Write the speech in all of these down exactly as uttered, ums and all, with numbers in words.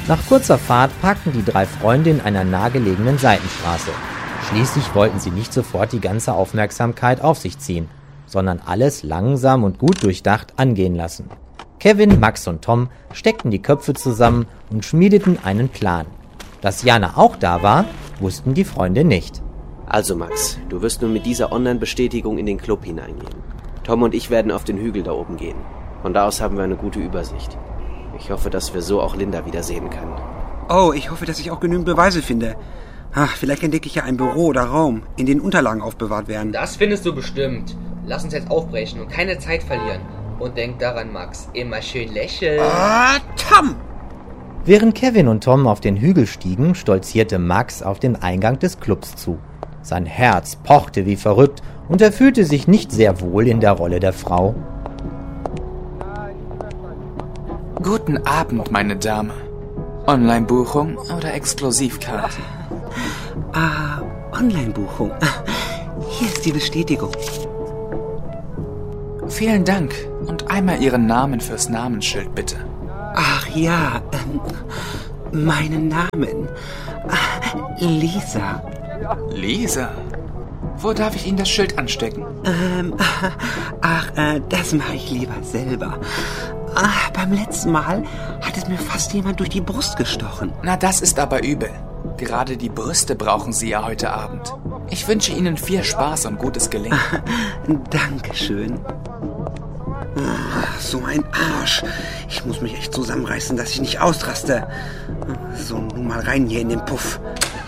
Nach kurzer Fahrt parkten die drei Freunde in einer nahegelegenen Seitenstraße. Schließlich wollten sie nicht sofort die ganze Aufmerksamkeit auf sich ziehen, sondern alles langsam und gut durchdacht angehen lassen. Kevin, Max und Tom steckten die Köpfe zusammen und schmiedeten einen Plan. Dass Jana auch da war, wussten die Freunde nicht. Also Max, du wirst nun mit dieser Online-Bestätigung in den Club hineingehen. Tom und ich werden auf den Hügel da oben gehen. Von da aus haben wir eine gute Übersicht. Ich hoffe, dass wir so auch Linda wiedersehen können. Oh, ich hoffe, dass ich auch genügend Beweise finde. Ach, vielleicht entdecke ich ja ein Büro oder Raum, in dem Unterlagen aufbewahrt werden. Das findest du bestimmt. Lass uns jetzt aufbrechen und keine Zeit verlieren. Und denk daran, Max, immer schön lächeln. Ah, Tom! Während Kevin und Tom auf den Hügel stiegen, stolzierte Max auf den Eingang des Clubs zu. Sein Herz pochte wie verrückt und er fühlte sich nicht sehr wohl in der Rolle der Frau. Guten Abend, meine Dame. Online-Buchung oder Exklusivkarte? Ah, Online-Buchung. Hier ist die Bestätigung. Vielen Dank und einmal Ihren Namen fürs Namensschild, bitte. Ach ja, ähm, meinen Namen. Ah, Lisa. Lisa? Wo darf ich Ihnen das Schild anstecken? Ähm, ach, äh, das mache ich lieber selber. Ah, beim letzten Mal hat es mir fast jemand durch die Brust gestochen. Na, das ist aber übel. Gerade die Brüste brauchen Sie ja heute Abend. Ich wünsche Ihnen viel Spaß und gutes Gelingen. Dankeschön. So ein Arsch. Ich muss mich echt zusammenreißen, dass ich nicht ausraste. So, nun mal rein hier in den Puff.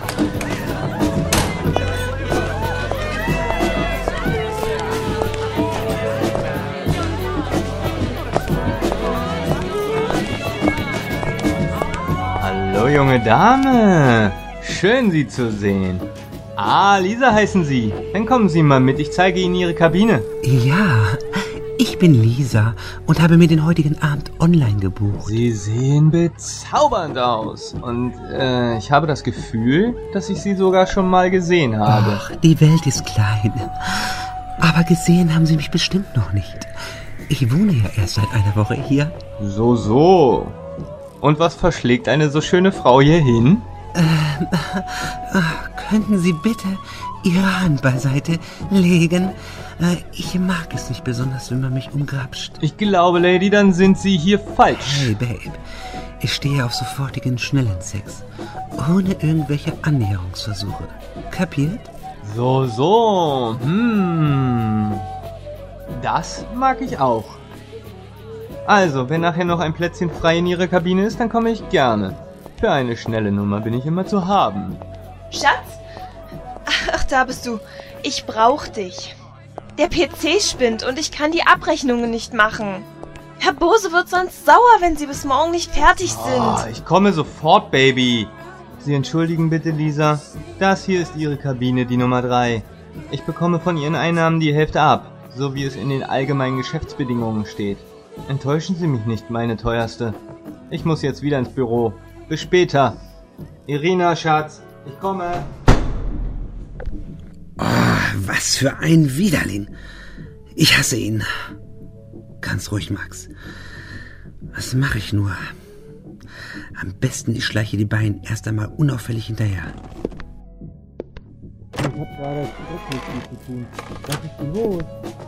Hallo, junge Dame. Schön, Sie zu sehen. Ah, Lisa heißen Sie. Dann kommen Sie mal mit, ich zeige Ihnen Ihre Kabine. Ja, ich bin Lisa und habe mir den heutigen Abend online gebucht. Sie sehen bezaubernd aus. Und äh, ich habe das Gefühl, dass ich Sie sogar schon mal gesehen habe. Ach, die Welt ist klein. Aber gesehen haben Sie mich bestimmt noch nicht. Ich wohne ja erst seit einer Woche hier. So, so. Und was verschlägt eine so schöne Frau hier hin? Ähm, äh, könnten Sie bitte Ihre Hand beiseite legen? Äh, ich mag es nicht besonders, wenn man mich umgrapscht. Ich glaube, Lady, dann sind Sie hier falsch. Hey, Babe. Ich stehe auf sofortigen, schnellen Sex. Ohne irgendwelche Annäherungsversuche. Kapiert? So, so. Hm. Das mag ich auch. Also, wenn nachher noch ein Plätzchen frei in Ihrer Kabine ist, dann komme ich gerne. Für eine schnelle Nummer bin ich immer zu haben. Schatz? Ach, da bist du. Ich brauch dich. Der P C spinnt und ich kann die Abrechnungen nicht machen. Herr Bose wird sonst sauer, wenn Sie bis morgen nicht fertig sind. Oh, ich komme sofort, Baby. Sie entschuldigen bitte, Lisa. Das hier ist Ihre Kabine, die Nummer drei. Ich bekomme von Ihren Einnahmen die Hälfte ab, so wie es in den allgemeinen Geschäftsbedingungen steht. Enttäuschen Sie mich nicht, meine Teuerste. Ich muss jetzt wieder ins Büro. Bis später. Irina, Schatz, ich komme. Oh, was für ein Widerling. Ich hasse ihn. Ganz ruhig, Max. Was mache ich nur? Am besten, ich schleiche die beiden erst einmal unauffällig hinterher. Ich habe gerade das mit dir zu tun. Was ist denn los?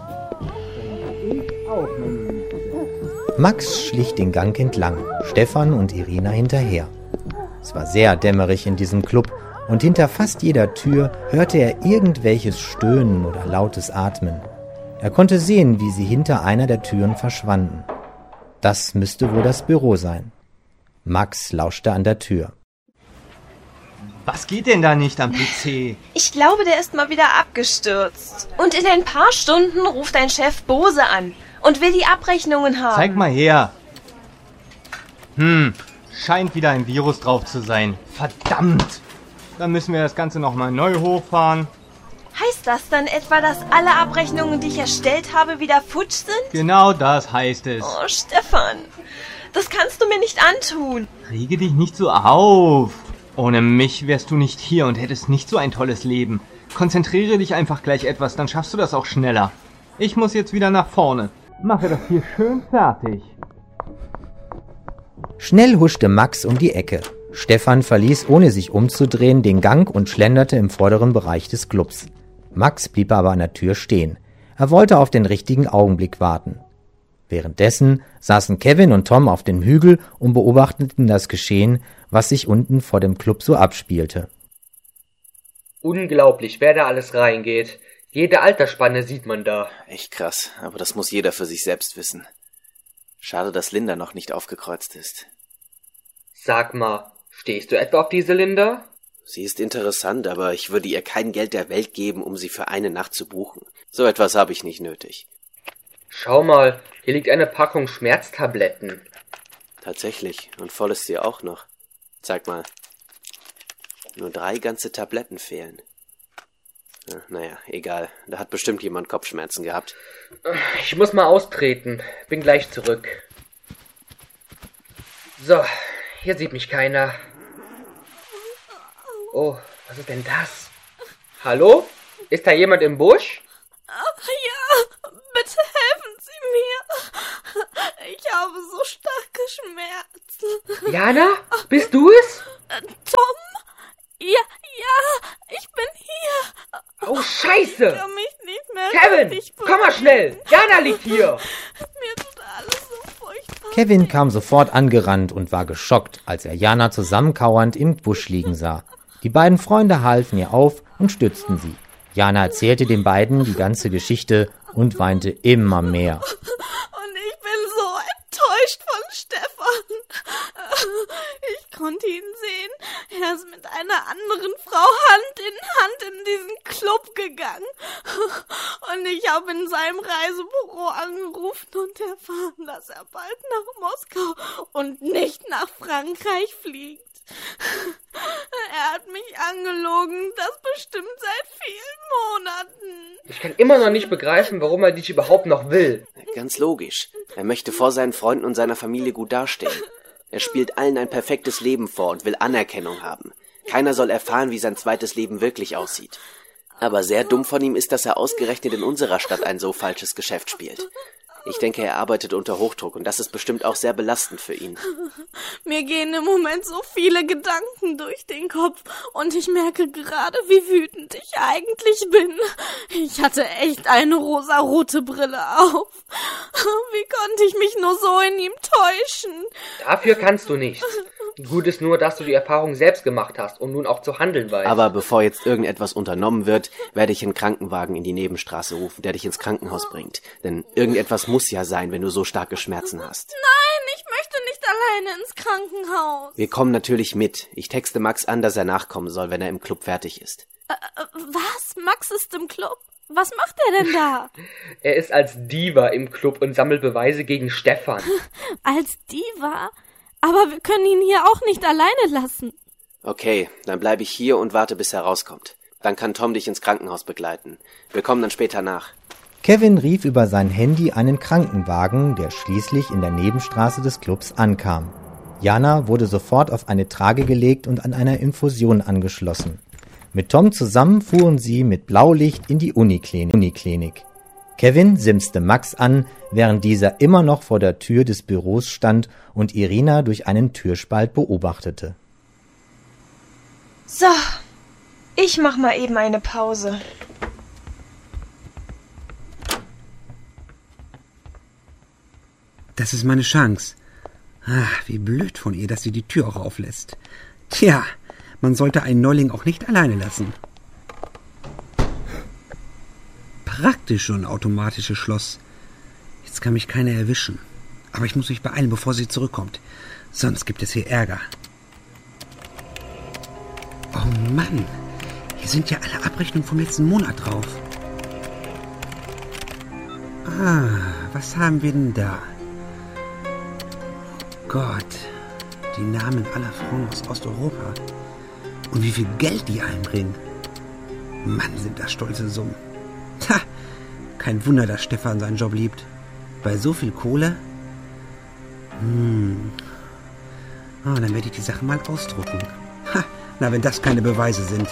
Ich auch, meine Liebe. Max schlich den Gang entlang, Stefan und Irina hinterher. Es war sehr dämmerig in diesem Club und hinter fast jeder Tür hörte er irgendwelches Stöhnen oder lautes Atmen. Er konnte sehen, wie sie hinter einer der Türen verschwanden. Das müsste wohl das Büro sein. Max lauschte an der Tür. Was geht denn da nicht am P C? Ich glaube, der ist mal wieder abgestürzt. Und in ein paar Stunden ruft dein Chef Bose an und will die Abrechnungen haben. Zeig mal her. Hm, scheint wieder ein Virus drauf zu sein. Verdammt! Dann müssen wir das Ganze nochmal neu hochfahren. Heißt das dann etwa, dass alle Abrechnungen, die ich erstellt habe, wieder futsch sind? Genau das heißt es. Oh, Stefan, das kannst du mir nicht antun. Rege dich nicht so auf. Ohne mich wärst du nicht hier und hättest nicht so ein tolles Leben. Konzentriere dich einfach gleich etwas, dann schaffst du das auch schneller. Ich muss jetzt wieder nach vorne. Mache das hier schön fertig. Schnell huschte Max um die Ecke. Stefan verließ, ohne sich umzudrehen, den Gang und schlenderte im vorderen Bereich des Clubs. Max blieb aber an der Tür stehen. Er wollte auf den richtigen Augenblick warten. Währenddessen saßen Kevin und Tom auf dem Hügel und beobachteten das Geschehen, was sich unten vor dem Club so abspielte. Unglaublich, wer da alles reingeht. Jede Altersspanne sieht man da. Echt krass, aber das muss jeder für sich selbst wissen. Schade, dass Linda noch nicht aufgekreuzt ist. Sag mal, stehst du etwa auf diese Linda? Sie ist interessant, aber ich würde ihr kein Geld der Welt geben, um sie für eine Nacht zu buchen. So etwas habe ich nicht nötig. Schau mal, hier liegt eine Packung Schmerztabletten. Tatsächlich, und voll ist sie auch noch. Zeig mal. Nur drei ganze Tabletten fehlen. Ja, naja, egal. Da hat bestimmt jemand Kopfschmerzen gehabt. Ich muss mal austreten. Bin gleich zurück. So, hier sieht mich keiner. Oh, was ist denn das? Hallo? Ist da jemand im Busch? Ja, bitte helfen Sie mir. Ich habe so starke Schmerzen. Jana, bist du es? Tom? Ja, ja, ich bin hier. Oh, Scheiße! Ich kann mich nicht mehr Kevin, richtig komm mal schnell! Jana liegt hier! Mir tut alles so furchtbar. Kevin kam sofort angerannt und war geschockt, als er Jana zusammenkauernd im Busch liegen sah. Die beiden Freunde halfen ihr auf und stützten sie. Jana erzählte den beiden die ganze Geschichte und weinte immer mehr. Und ich bin so enttäuscht von Stefan. Ich konnte ihn sehen. Er ist mit einer anderen Frau Hand in Hand in diesen Club gegangen. Und ich habe in seinem Reisebüro angerufen und erfahren, dass er bald nach Moskau und nicht nach Frankreich fliegt. Er hat mich angelogen, das bestimmt seit vielen Monaten. Ich kann immer noch nicht begreifen, warum er dich überhaupt noch will. Ganz logisch. Er möchte vor seinen Freunden und seiner Familie gut dastehen. Er spielt allen ein perfektes Leben vor und will Anerkennung haben. Keiner soll erfahren, wie sein zweites Leben wirklich aussieht. Aber sehr dumm von ihm ist, dass er ausgerechnet in unserer Stadt ein so falsches Geschäft spielt. Ich denke, er arbeitet unter Hochdruck und das ist bestimmt auch sehr belastend für ihn. Mir gehen im Moment so viele Gedanken durch den Kopf und ich merke gerade, wie wütend ich eigentlich bin. Ich hatte echt eine rosarote Brille auf. Wie konnte ich mich nur so in ihm täuschen? Dafür kannst du nichts. Gut ist nur, dass du die Erfahrung selbst gemacht hast und nun auch zu handeln weißt. Aber bevor jetzt irgendetwas unternommen wird, werde ich einen Krankenwagen in die Nebenstraße rufen, der dich ins Krankenhaus bringt. Denn irgendetwas muss ja sein, wenn du so starke Schmerzen hast. Nein, ich möchte nicht alleine ins Krankenhaus. Wir kommen natürlich mit. Ich texte Max an, dass er nachkommen soll, wenn er im Club fertig ist. Äh, was? Max ist im Club? Was macht er denn da? Er ist als Diva im Club und sammelt Beweise gegen Stefan. Als Diva? Aber wir können ihn hier auch nicht alleine lassen. Okay, dann bleibe ich hier und warte, bis er rauskommt. Dann kann Tom dich ins Krankenhaus begleiten. Wir kommen dann später nach. Kevin rief über sein Handy einen Krankenwagen, der schließlich in der Nebenstraße des Clubs ankam. Jana wurde sofort auf eine Trage gelegt und an einer Infusion angeschlossen. Mit Tom zusammen fuhren sie mit Blaulicht in die Uniklinik. Kevin simste Max an, während dieser immer noch vor der Tür des Büros stand und Irina durch einen Türspalt beobachtete. So, ich mach mal eben eine Pause. Das ist meine Chance. Ach, wie blöd von ihr, dass sie die Tür auch auflässt. Tja, man sollte einen Neuling auch nicht alleine lassen. Praktisch so ein automatisches Schloss. Jetzt kann mich keiner erwischen. Aber ich muss mich beeilen, bevor sie zurückkommt. Sonst gibt es hier Ärger. Oh Mann, hier sind ja alle Abrechnungen vom letzten Monat drauf. Ah, was haben wir denn da? Oh Gott, die Namen aller Frauen aus Osteuropa. Und wie viel Geld die einbringen. Mann, sind das stolze Summen. Ha, kein Wunder, dass Stefan seinen Job liebt. Bei so viel Kohle? Hm. Oh, dann werde ich die Sache mal ausdrucken. Ha, na, wenn das keine Beweise sind.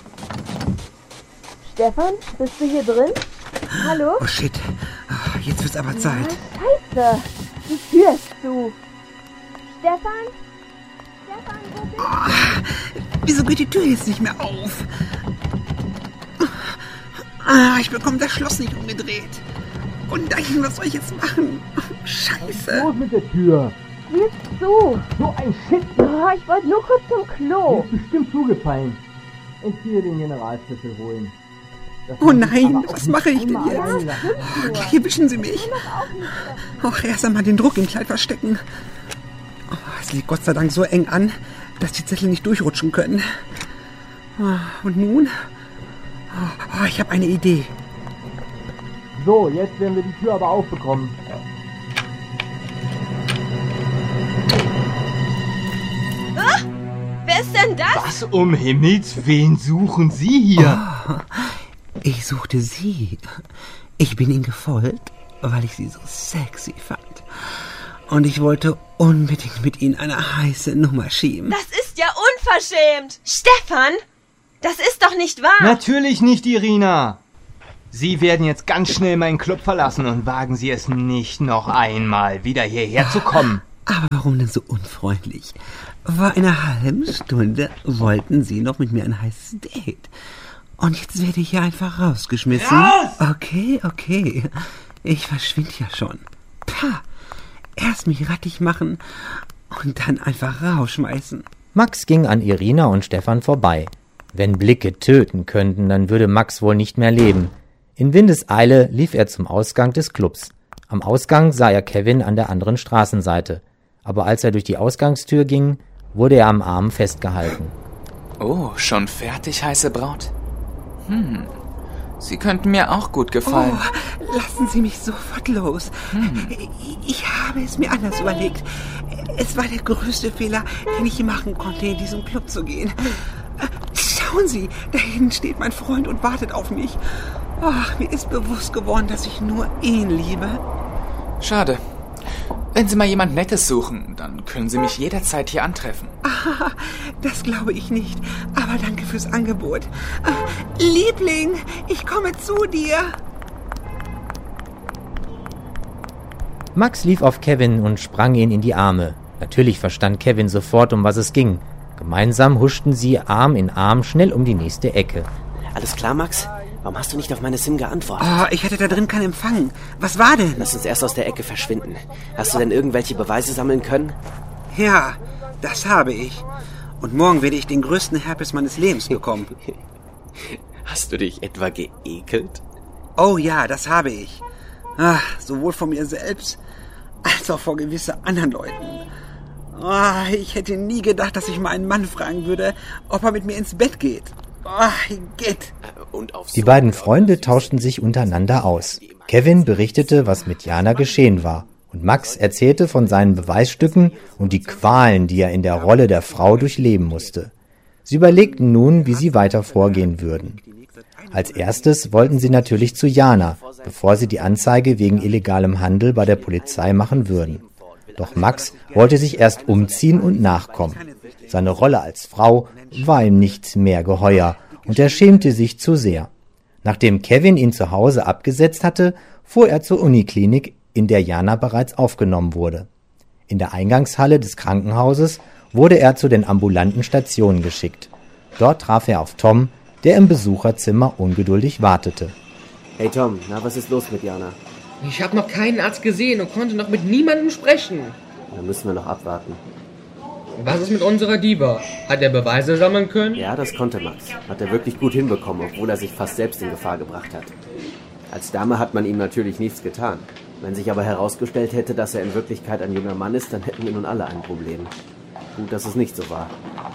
Stefan, bist du hier drin? Hallo? Oh shit, oh, jetzt wird's ist aber Zeit. Scheiße, die Tür ist zu. Stefan? Stefan, wo bist du? Oh, wieso geht die Tür jetzt nicht mehr auf? Ah, ich bekomme das Schloss nicht umgedreht. Oh nein, was soll ich jetzt machen? Scheiße. Los mit der Tür. Sie ist zu. So ein Shit. Oh, ich wollte nur kurz zum Die Klo. ist bestimmt zugefallen. Ich gehe den Generalschlüssel holen. Das Oh muss ich nein, aber auch was nicht mache ich denn einmal jetzt? alleine lassen. Oh, gleich erwischen Sie mich. Och, erst einmal den Druck im Kleid verstecken. Oh, es liegt Gott sei Dank so eng an, dass die Zettel nicht durchrutschen können. Oh, und nun? Oh, oh, ich habe eine Idee. So, jetzt werden wir die Tür aber aufbekommen. Wer ist denn das? Was um Himmels Willen suchen Sie hier? Oh, ich suchte Sie. Ich bin Ihnen gefolgt, weil ich Sie so sexy fand. Und ich wollte unbedingt mit Ihnen eine heiße Nummer schieben. Das ist ja unverschämt. Stefan, das ist doch nicht wahr. Natürlich nicht, Irina. Sie werden jetzt ganz schnell meinen Club verlassen und wagen Sie es nicht noch einmal, wieder hierher zu kommen. Aber warum denn so unfreundlich? Vor einer halben Stunde wollten Sie noch mit mir ein heißes Date. Und jetzt werde ich hier einfach rausgeschmissen. Raus! Okay, okay. Ich verschwinde ja schon. Pah. Erst mich rattig machen und dann einfach rausschmeißen. Max ging an Irina und Stefan vorbei. Wenn Blicke töten könnten, dann würde Max wohl nicht mehr leben. In Windeseile lief er zum Ausgang des Clubs. Am Ausgang sah er Kevin an der anderen Straßenseite. Aber als er durch die Ausgangstür ging, wurde er am Arm festgehalten. Oh, schon fertig, heiße Braut? Hm, Sie könnten mir auch gut gefallen. Oh, lassen Sie mich sofort los. Hm. Ich, ich habe es mir anders überlegt. Es war der größte Fehler, den ich je machen konnte, in diesen Club zu gehen. Schauen Sie, da hinten steht mein Freund und wartet auf mich. Oh, mir ist bewusst geworden, dass ich nur ihn liebe. Schade. Wenn Sie mal jemand Nettes suchen, dann können Sie mich jederzeit hier antreffen. Ah, das glaube ich nicht. Aber danke fürs Angebot. Ah, Liebling, ich komme zu dir. Max lief auf Kevin und sprang ihn in die Arme. Natürlich verstand Kevin sofort, um was es ging. Gemeinsam huschten sie Arm in Arm schnell um die nächste Ecke. Alles klar, Max? Warum hast du nicht auf meine SIM geantwortet? Oh, ich hatte da drin keinen Empfang. Was war denn? Lass uns erst aus der Ecke verschwinden. Hast du denn irgendwelche Beweise sammeln können? Ja, das habe ich. Und morgen werde ich den größten Herpes meines Lebens bekommen. Hast du dich etwa geekelt? Oh ja, das habe ich. Ach, sowohl von mir selbst als auch vor gewissen anderen Leuten. Oh, ich hätte nie gedacht, dass ich mal einen Mann fragen würde, ob er mit mir ins Bett geht. Oh, geht. Die beiden Freunde tauschten sich untereinander aus. Kevin berichtete, was mit Jana geschehen war. Und Max erzählte von seinen Beweisstücken und die Qualen, die er in der Rolle der Frau durchleben musste. Sie überlegten nun, wie sie weiter vorgehen würden. Als erstes wollten sie natürlich zu Jana, bevor sie die Anzeige wegen illegalem Handel bei der Polizei machen würden. Doch Max wollte sich erst umziehen und nachkommen. Seine Rolle als Frau war ihm nicht mehr geheuer und er schämte sich zu sehr. Nachdem Kevin ihn zu Hause abgesetzt hatte, fuhr er zur Uniklinik, in der Jana bereits aufgenommen wurde. In der Eingangshalle des Krankenhauses wurde er zu den ambulanten Stationen geschickt. Dort traf er auf Tom, der im Besucherzimmer ungeduldig wartete. Hey Tom, na, was ist los mit Jana? Ich habe noch keinen Arzt gesehen und konnte noch mit niemandem sprechen. Da müssen wir noch abwarten. Was ist mit unserer Diva? Hat er Beweise sammeln können? Ja, das konnte Max. Hat er wirklich gut hinbekommen, obwohl er sich fast selbst in Gefahr gebracht hat. Als Dame hat man ihm natürlich nichts getan. Wenn sich aber herausgestellt hätte, dass er in Wirklichkeit ein junger Mann ist, dann hätten wir nun alle ein Problem. Gut, dass es nicht so war.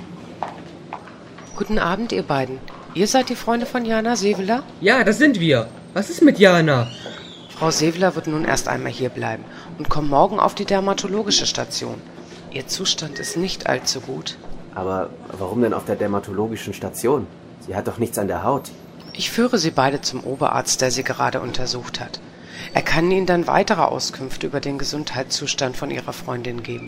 Guten Abend, ihr beiden. Ihr seid die Freunde von Jana Seveler? Ja, das sind wir. Was ist mit Jana? Frau Seveler wird nun erst einmal hier bleiben und kommt morgen auf die dermatologische Station. Ihr Zustand ist nicht allzu gut. Aber warum denn auf der dermatologischen Station? Sie hat doch nichts an der Haut. Ich führe Sie beide zum Oberarzt, der Sie gerade untersucht hat. Er kann Ihnen dann weitere Auskünfte über den Gesundheitszustand von Ihrer Freundin geben.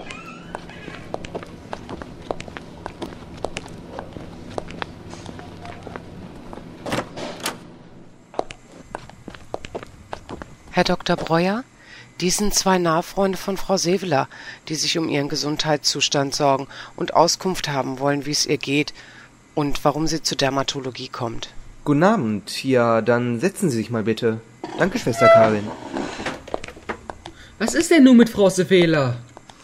Herr Doktor Breuer, Dies sind zwei Nahfreunde von Frau Seveler, die sich um ihren Gesundheitszustand sorgen und Auskunft haben wollen, wie es ihr geht und warum sie zur Dermatologie kommt. Guten Abend. Ja, dann setzen Sie sich mal bitte. Danke, Schwester Karin. Was ist denn nun mit Frau Seveler?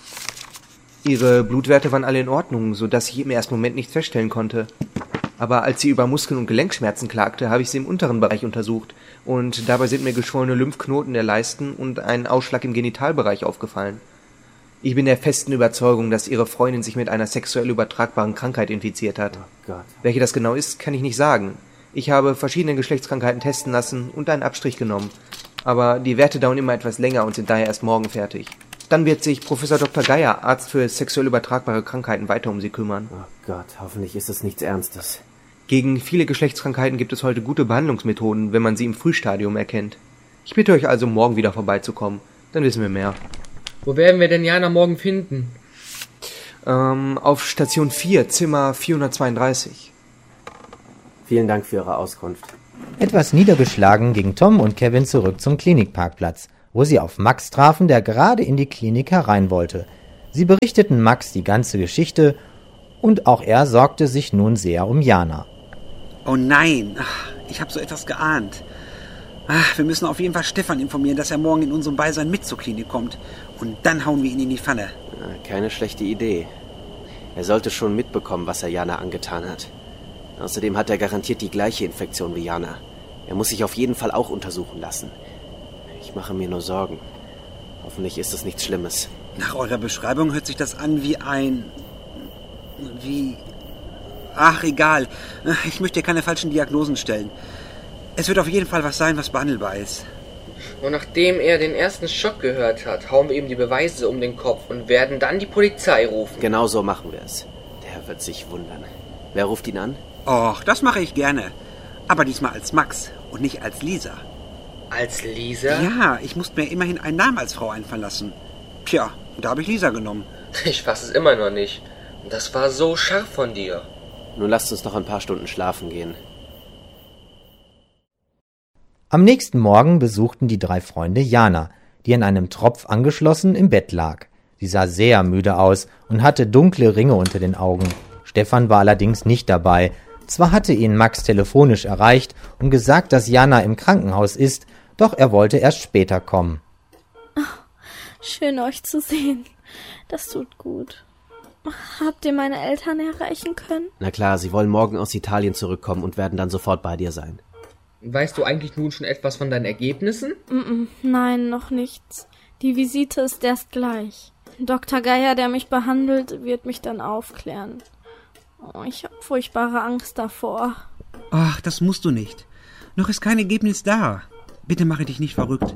Ihre Blutwerte waren alle in Ordnung, sodass ich im ersten Moment nichts feststellen konnte. Aber als sie über Muskel- und Gelenkschmerzen klagte, habe ich sie im unteren Bereich untersucht. Und dabei sind mir geschwollene Lymphknoten der Leisten und ein Ausschlag im Genitalbereich aufgefallen. Ich bin der festen Überzeugung, dass Ihre Freundin sich mit einer sexuell übertragbaren Krankheit infiziert hat. Oh Gott. Welche das genau ist, kann ich nicht sagen. Ich habe verschiedene Geschlechtskrankheiten testen lassen und einen Abstrich genommen. Aber die Werte dauern immer etwas länger und sind daher erst morgen fertig. Dann wird sich Professor Doktor Geier, Arzt für sexuell übertragbare Krankheiten, weiter um Sie kümmern. Oh Gott, hoffentlich ist es nichts Ernstes. Gegen viele Geschlechtskrankheiten gibt es heute gute Behandlungsmethoden, wenn man sie im Frühstadium erkennt. Ich bitte euch also, morgen wieder vorbeizukommen. Dann wissen wir mehr. Wo werden wir denn Jana morgen finden? Ähm, auf Station vier, Zimmer vierhundertzweiunddreißig. Vielen Dank für Ihre Auskunft. Etwas niedergeschlagen ging Tom und Kevin zurück zum Klinikparkplatz, wo sie auf Max trafen, der gerade in die Klinik herein wollte. Sie berichteten Max die ganze Geschichte und auch er sorgte sich nun sehr um Jana. Oh nein, ach, ich habe so etwas geahnt. Ach, wir müssen auf jeden Fall Stefan informieren, dass er morgen in unserem Beisein mit zur Klinik kommt. Und dann hauen wir ihn in die Pfanne. Keine schlechte Idee. Er sollte schon mitbekommen, was er Jana angetan hat. Außerdem hat er garantiert die gleiche Infektion wie Jana. Er muss sich auf jeden Fall auch untersuchen lassen. Ich mache mir nur Sorgen. Hoffentlich ist es nichts Schlimmes. Nach eurer Beschreibung hört sich das an wie ein... wie... Ach, egal. Ich möchte dir keine falschen Diagnosen stellen. Es wird auf jeden Fall was sein, was behandelbar ist. Und nachdem er den ersten Schock gehört hat, hauen wir ihm die Beweise um den Kopf und werden dann die Polizei rufen. Genau so machen wir es. Der wird sich wundern. Wer ruft ihn an? Och, das mache ich gerne. Aber diesmal als Max und nicht als Lisa. Als Lisa? Ja, ich musste mir immerhin einen Namen als Frau einfallen lassen. Tja, da habe ich Lisa genommen. Ich fasse es immer noch nicht. Das war so scharf von dir. Nun lasst uns noch ein paar Stunden schlafen gehen. Am nächsten Morgen besuchten die drei Freunde Jana, die an einem Tropf angeschlossen im Bett lag. Sie sah sehr müde aus und hatte dunkle Ringe unter den Augen. Stefan war allerdings nicht dabei. Zwar hatte ihn Max telefonisch erreicht und gesagt, dass Jana im Krankenhaus ist, doch er wollte erst später kommen. Oh, schön, euch zu sehen. Das tut gut. Habt ihr meine Eltern erreichen können? Na klar, sie wollen morgen aus Italien zurückkommen und werden dann sofort bei dir sein. Weißt du eigentlich nun schon etwas von deinen Ergebnissen? Mm-mm, nein, noch nichts. Die Visite ist erst gleich. Doktor Geier, der mich behandelt, wird mich dann aufklären. Oh, ich habe furchtbare Angst davor. Ach, das musst du nicht. Noch ist kein Ergebnis da. Bitte mache dich nicht verrückt.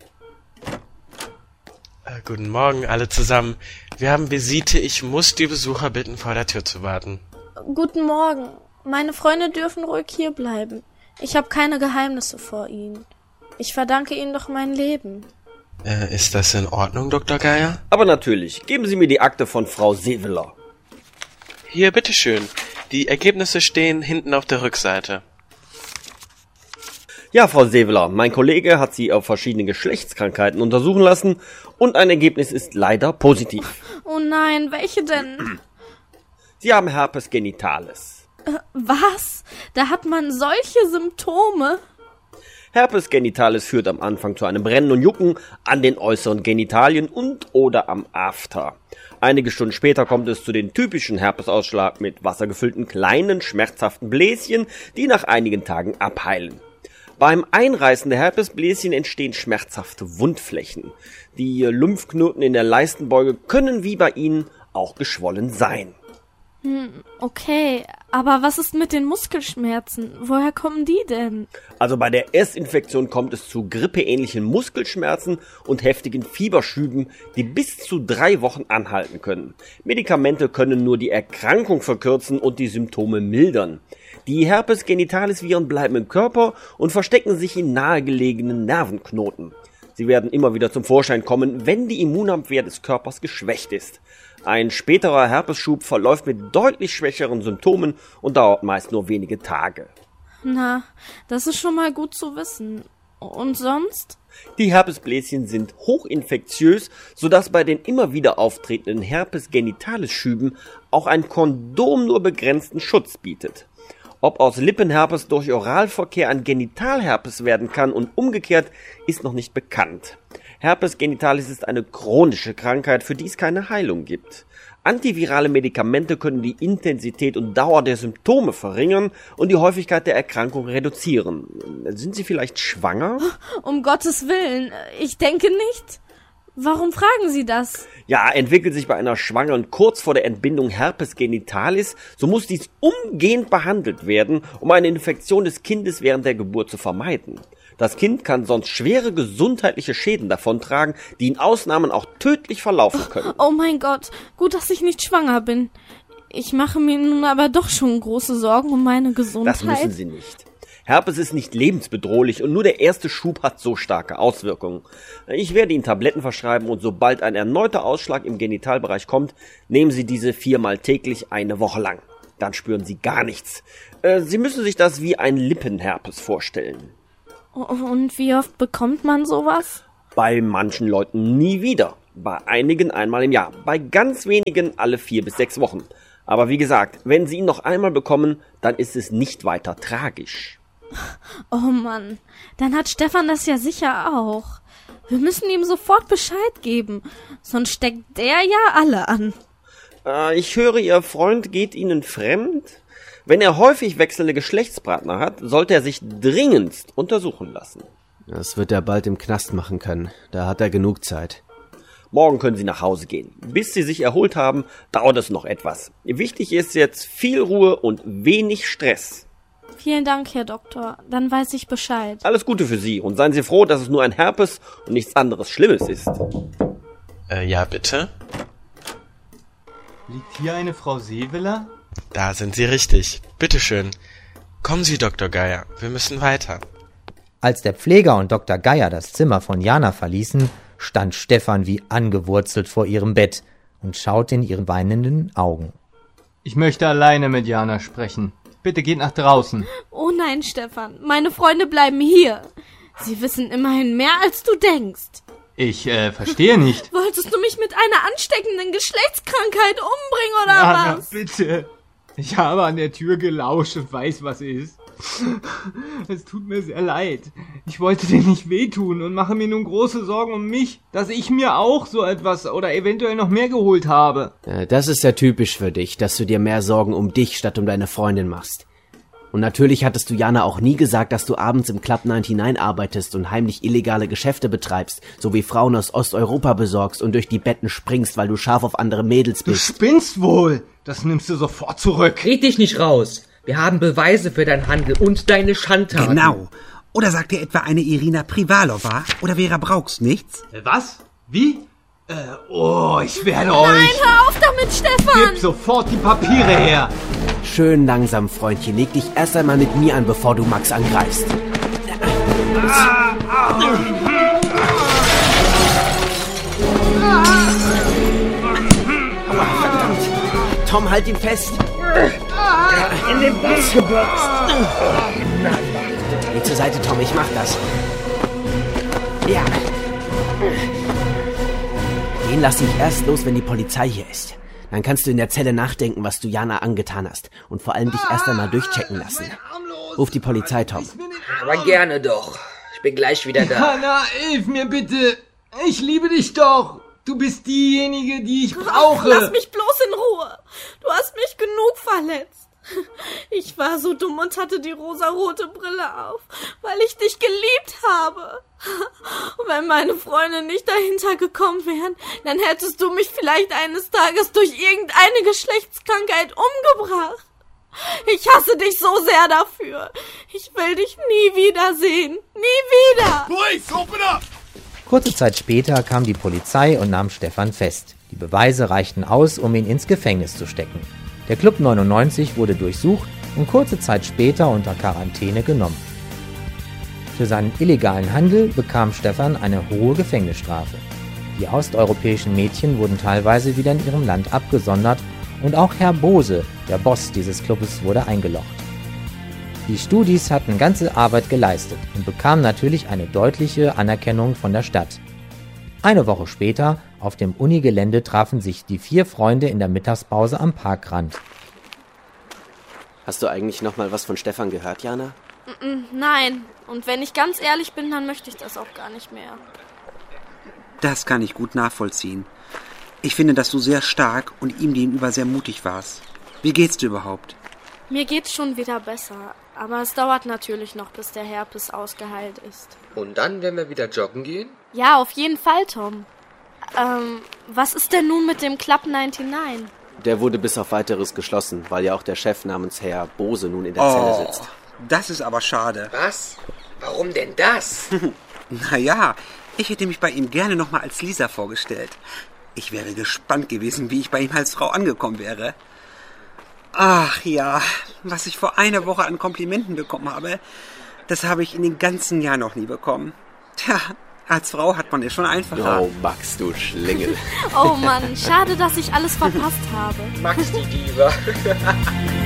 Äh, guten Morgen alle zusammen. Wir haben Visite. Ich muss die Besucher bitten, vor der Tür zu warten. Guten Morgen. Meine Freunde dürfen ruhig hier bleiben. Ich habe keine Geheimnisse vor ihnen. Ich verdanke ihnen doch mein Leben. Äh, ist das in Ordnung, Doktor Geier? Aber natürlich. Geben Sie mir die Akte von Frau Seveler. Hier, bitteschön. Die Ergebnisse stehen hinten auf der Rückseite. Ja, Frau Seveler, mein Kollege hat Sie auf verschiedene Geschlechtskrankheiten untersuchen lassen und ein Ergebnis ist leider positiv. Oh nein, welche denn? Sie haben Herpes genitalis. Äh, was? Da hat man solche Symptome? Herpes genitalis führt am Anfang zu einem Brennen und Jucken an den äußeren Genitalien und oder am After. Einige Stunden später kommt es zu den typischen Herpesausschlag mit wassergefüllten kleinen, schmerzhaften Bläschen, die nach einigen Tagen abheilen. Beim Einreißen der Herpesbläschen entstehen schmerzhafte Wundflächen. Die Lymphknoten in der Leistenbeuge können wie bei Ihnen auch geschwollen sein. Hm, okay, aber was ist mit den Muskelschmerzen? Woher kommen die denn? Also bei der Erstinfektion kommt es zu grippeähnlichen Muskelschmerzen und heftigen Fieberschüben, die bis zu drei Wochen anhalten können. Medikamente können nur die Erkrankung verkürzen und die Symptome mildern. Die Herpes genitalis Viren bleiben im Körper und verstecken sich in nahegelegenen Nervenknoten. Sie werden immer wieder zum Vorschein kommen, wenn die Immunabwehr des Körpers geschwächt ist. Ein späterer Herpesschub verläuft mit deutlich schwächeren Symptomen und dauert meist nur wenige Tage. Na, das ist schon mal gut zu wissen. Und sonst? Die Herpesbläschen sind hochinfektiös, sodass bei den immer wieder auftretenden Herpes genitalis-Schüben auch ein Kondom nur begrenzten Schutz bietet. Ob aus Lippenherpes durch Oralverkehr ein Genitalherpes werden kann und umgekehrt, ist noch nicht bekannt. Herpes genitalis ist eine chronische Krankheit, für die es keine Heilung gibt. Antivirale Medikamente können die Intensität und Dauer der Symptome verringern und die Häufigkeit der Erkrankung reduzieren. Sind Sie vielleicht schwanger? Um Gottes Willen, ich denke nicht. Warum fragen Sie das? Ja, entwickelt sich bei einer Schwangeren kurz vor der Entbindung Herpes genitalis, so muss dies umgehend behandelt werden, um eine Infektion des Kindes während der Geburt zu vermeiden. Das Kind kann sonst schwere gesundheitliche Schäden davontragen, die in Ausnahmen auch tödlich verlaufen können. Oh mein Gott, gut, dass ich nicht schwanger bin. Ich mache mir nun aber doch schon große Sorgen um meine Gesundheit. Das müssen Sie nicht. Herpes ist nicht lebensbedrohlich und nur der erste Schub hat so starke Auswirkungen. Ich werde Ihnen Tabletten verschreiben und sobald ein erneuter Ausschlag im Genitalbereich kommt, nehmen Sie diese viermal täglich eine Woche lang. Dann spüren Sie gar nichts. Sie müssen sich das wie ein Lippenherpes vorstellen. Und wie oft bekommt man sowas? Bei manchen Leuten nie wieder. Bei einigen einmal im Jahr. Bei ganz wenigen alle vier bis sechs Wochen. Aber wie gesagt, wenn Sie ihn noch einmal bekommen, dann ist es nicht weiter tragisch. Oh Mann, dann hat Stefan das ja sicher auch. Wir müssen ihm sofort Bescheid geben, sonst steckt der ja alle an. Äh, ich höre, Ihr Freund geht Ihnen fremd? Wenn er häufig wechselnde Geschlechtspartner hat, sollte er sich dringendst untersuchen lassen. Das wird er bald im Knast machen können. Da hat er genug Zeit. Morgen können Sie nach Hause gehen. Bis Sie sich erholt haben, dauert es noch etwas. Wichtig ist jetzt viel Ruhe und wenig Stress. Vielen Dank, Herr Doktor. Dann weiß ich Bescheid. Alles Gute für Sie und seien Sie froh, dass es nur ein Herpes und nichts anderes Schlimmes ist. Äh, ja, bitte? Liegt hier eine Frau Seveler? Da sind Sie richtig. Bitteschön. Kommen Sie, Doktor Geier. Wir müssen weiter. Als der Pfleger und Doktor Geier das Zimmer von Jana verließen, stand Stefan wie angewurzelt vor ihrem Bett und schaute in ihre weinenden Augen. Ich möchte alleine mit Jana sprechen. Bitte geht nach draußen. Oh nein, Stefan. Meine Freunde bleiben hier. Sie wissen immerhin mehr, als du denkst. Ich, äh, verstehe nicht. Wolltest du mich mit einer ansteckenden Geschlechtskrankheit umbringen, oder Jana, was? bitte. Ich habe an der Tür gelauscht und weiß, was ist. Es tut mir sehr leid. Ich wollte dir nicht wehtun und mache mir nun große Sorgen um mich, dass ich mir auch so etwas oder eventuell noch mehr geholt habe. Das ist ja typisch für dich, dass du dir mehr Sorgen um dich statt um deine Freundin machst. Und natürlich hattest du Jana auch nie gesagt, dass du abends im Club neunundneunzig arbeitest und heimlich illegale Geschäfte betreibst, sowie Frauen aus Osteuropa besorgst und durch die Betten springst, weil du scharf auf andere Mädels bist. Du spinnst wohl! Das nimmst du sofort zurück. Red dich nicht raus. Wir haben Beweise für deinen Handel und deine Schandtaten. Genau. Oder sagt dir etwa eine Irina Privalova oder Vera Brauchs nichts? Was? Wie? Äh, oh, ich werde Nein, euch... Nein, hör auf damit, Stefan! Gib sofort die Papiere her! Schön langsam, Freundchen. Leg dich erst einmal mit mir an, bevor du Max angreifst. Ah, ah. Aua, verdammt. Tom, halt ihn fest. In den Bus geboxt. Geh zur Seite, Tom, ich mach das. Ja. Den lass ich erst los, wenn die Polizei hier ist. Dann kannst du in der Zelle nachdenken, was du Jana angetan hast. Und vor allem dich erst einmal durchchecken lassen. Ruf die Polizei, Tom. Aber gerne doch. Ich bin gleich wieder da. Jana, hilf mir bitte. Ich liebe dich doch. Du bist diejenige, die ich brauche. Lass mich bloß in Ruhe. Du hast mich genug verletzt. Ich war so dumm und hatte die rosarote Brille auf, weil ich dich geliebt habe. Und wenn meine Freunde nicht dahinter gekommen wären, dann hättest du mich vielleicht eines Tages durch irgendeine Geschlechtskrankheit umgebracht. Ich hasse dich so sehr dafür. Ich will dich nie wiedersehen. Nie wieder. Police, open up! Kurze Zeit später kam die Polizei und nahm Stefan fest. Die Beweise reichten aus, um ihn ins Gefängnis zu stecken. Der Club neunundneunzig wurde durchsucht und kurze Zeit später unter Quarantäne genommen. Für seinen illegalen Handel bekam Stefan eine hohe Gefängnisstrafe. Die osteuropäischen Mädchen wurden teilweise wieder in ihrem Land abgesondert und auch Herr Bose, der Boss dieses Clubes, wurde eingelocht. Die Studis hatten ganze Arbeit geleistet und bekamen natürlich eine deutliche Anerkennung von der Stadt. Eine Woche später, auf dem Unigelände, trafen sich die vier Freunde in der Mittagspause am Parkrand. Hast du eigentlich noch mal was von Stefan gehört, Jana? Nein. Und wenn ich ganz ehrlich bin, dann möchte ich das auch gar nicht mehr. Das kann ich gut nachvollziehen. Ich finde, dass du sehr stark und ihm gegenüber sehr mutig warst. Wie geht's dir überhaupt? Mir geht's schon wieder besser. Aber es dauert natürlich noch, bis der Herpes ausgeheilt ist. Und dann werden wir wieder joggen gehen? Ja, auf jeden Fall, Tom. Ähm, was ist denn nun mit dem Club neunundneunzig? Der wurde bis auf Weiteres geschlossen, weil ja auch der Chef namens Herr Bose nun in der Oh, Zelle sitzt. Das ist aber schade. Was? Warum denn das? Naja, ich hätte mich bei ihm gerne nochmal als Lisa vorgestellt. Ich wäre gespannt gewesen, wie ich bei ihm als Frau angekommen wäre. Ach ja, was ich vor einer Woche an Komplimenten bekommen habe, das habe ich in den ganzen Jahren noch nie bekommen. Tja, als Frau hat man es schon einfacher. Oh, Max, du Schlingel. Oh Mann, schade, dass ich alles verpasst habe. Max, die Diva.